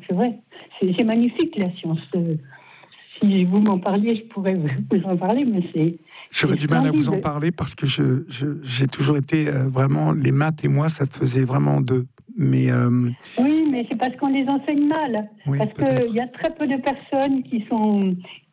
c'est vrai. C'est magnifique, la science. Si vous m'en parliez, je pourrais vous en parler, mais J'aurais du mal à vous en parler parce que j'ai toujours été vraiment... Les maths et moi, ça faisait vraiment deux. Mais oui, mais c'est parce qu'on les enseigne mal. Oui, parce qu'il y a très peu de personnes qui sont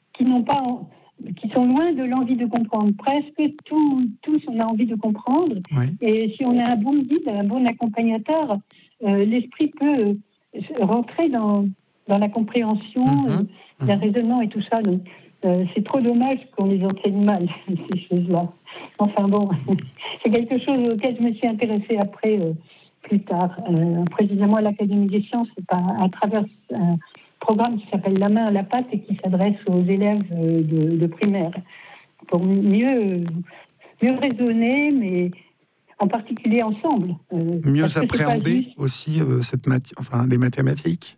loin de l'envie de comprendre. Presque tous, on a envie de comprendre. Oui. Et si on a un bon guide, un bon accompagnateur, l'esprit peut rentrer dans la compréhension, le raisonnement et tout ça. Donc, c'est trop dommage qu'on les enseigne mal, ces choses-là. Enfin bon, c'est quelque chose auquel je me suis intéressée après, plus tard, précisément à l'Académie des sciences, à travers un programme qui s'appelle La main à la pâte et qui s'adresse aux élèves de primaire, pour mieux raisonner, mais en particulier ensemble. Mieux appréhender aussi les mathématiques.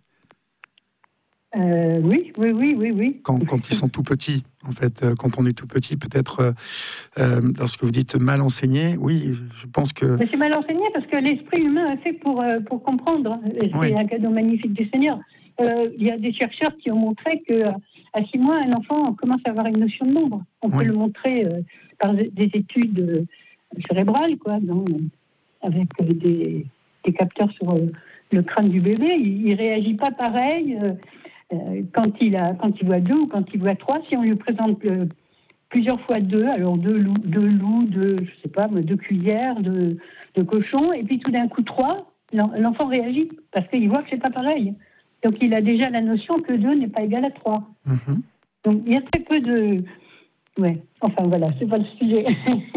Oui. Quand ils sont tout petits, en fait, quand on est tout petit, peut-être, lorsque vous dites mal enseigné, oui, je pense que... Mais c'est mal enseigné parce que l'esprit humain est fait pour comprendre. C'est un cadeau magnifique du Seigneur. Il y a des chercheurs qui ont montré qu'à 6 mois, un enfant commence à avoir une notion de nombre. On peut le montrer par des études cérébrales, avec des capteurs sur le crâne du bébé. Il ne réagit pas pareil quand il voit 2 ou quand il voit 3. Si on lui présente plusieurs fois 2, alors 2 loups, 2 cuillères, 2 cochons, et puis tout d'un coup 3, l'enfant réagit parce qu'il voit que c'est pas pareil. Donc il a déjà la notion que 2 n'est pas égal à 3. Donc il y a très peu de... Ouais, enfin voilà, c'est pas le sujet.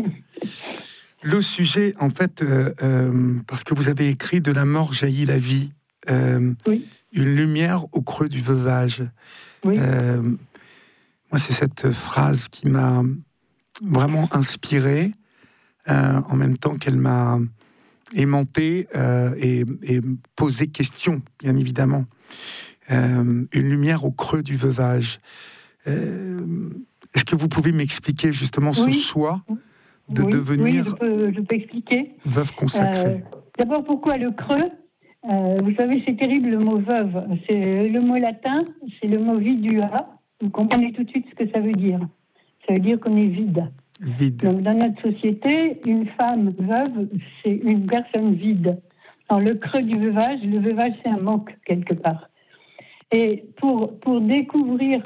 Le sujet, en fait, parce que vous avez écrit « De la mort jaillit la vie oui. Une lumière au creux du veuvage ». Oui. Moi, c'est cette phrase qui m'a vraiment inspiré, en même temps qu'elle m'a aimanté et posé question, bien évidemment. Une lumière au creux du veuvage. Est-ce que vous pouvez m'expliquer justement ce choix de devenir je peux expliquer. Veuve consacrée? D'abord, pourquoi le creux? Vous savez, c'est terrible, le mot veuve. C'est le mot latin, c'est le mot vidua. Vous comprenez tout de suite ce que ça veut dire. Ça veut dire qu'on est vide. Donc, dans notre société, une femme veuve, c'est une personne vide. Dans le creux du veuvage, le veuvage, c'est un manque quelque part. Et pour découvrir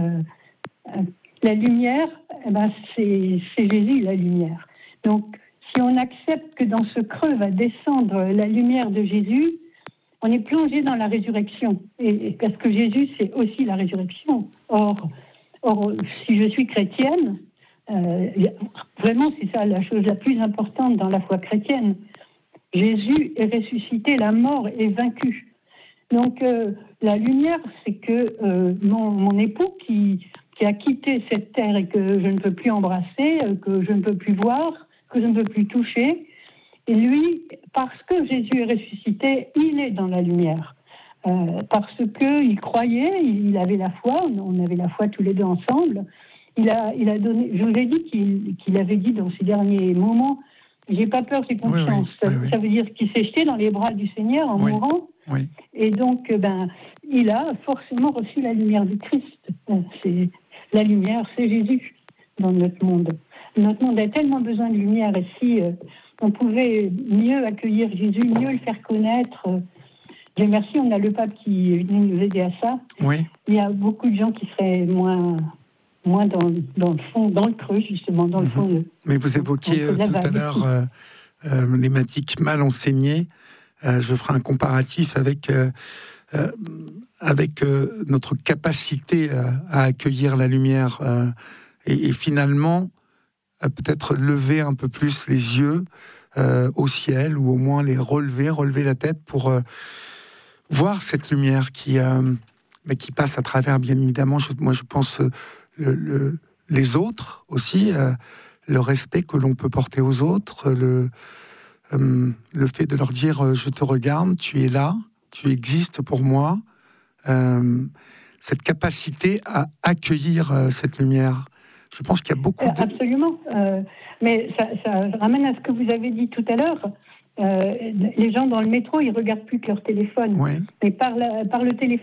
la lumière, c'est Jésus, la lumière. Donc, si on accepte que dans ce creux va descendre la lumière de Jésus, on est plongé dans la résurrection. Et parce que Jésus, c'est aussi la résurrection. Or, si je suis chrétienne, vraiment, c'est ça la chose la plus importante dans la foi chrétienne. Jésus est ressuscité, la mort est vaincue. Donc, la lumière, c'est que mon époux qui a quitté cette terre et que je ne peux plus embrasser, que je ne peux plus voir, que je ne peux plus toucher, et lui, parce que Jésus est ressuscité, il est dans la lumière. Parce qu'il croyait, il avait la foi, on avait la foi tous les deux ensemble. Il a donné, je vous l'ai dit qu'il avait dit dans ces derniers moments, j'ai pas peur, j'ai confiance. Ça veut dire qu'il s'est jeté dans les bras du Seigneur en mourant. Oui. Et donc, il a forcément reçu la lumière du Christ. La lumière, c'est Jésus dans notre monde. Notre monde a tellement besoin de lumière. Et si on pouvait mieux accueillir Jésus, mieux le faire connaître, Dieu merci, on a le pape qui est venu nous aider à ça. Oui. Il y a beaucoup de gens qui seraient moins dans le fond, dans le creux, justement, dans le fond. Mais vous évoquiez tout à l'heure les mathématiques mal enseignées. Je ferai un comparatif avec notre capacité à accueillir la lumière et finalement peut-être lever un peu plus les yeux au ciel ou au moins les relever la tête pour voir cette lumière qui passe à travers, bien évidemment, moi je pense les autres aussi, le respect que l'on peut porter aux autres, le fait de leur dire je te regarde, tu es là, tu existes pour moi, cette capacité à accueillir cette lumière. Je pense qu'il y a beaucoup Absolument, mais ça ramène à ce que vous avez dit tout à l'heure. Les gens dans le métro, ils regardent plus que leur téléphone. Oui. Mais par le téléphone,